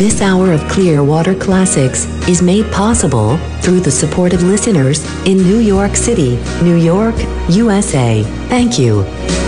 This hour of Clearwater Classics is made possible through the support of listeners in New York City, New York, USA. Thank you.